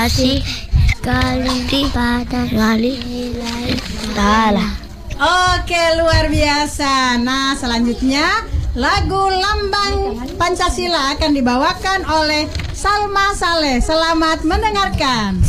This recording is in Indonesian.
kasih sekali pada wali ta'ala. Oke, luar biasa. Nah, selanjutnya lagu Lambang Pancasila akan dibawakan oleh Salma Saleh. Selamat mendengarkan.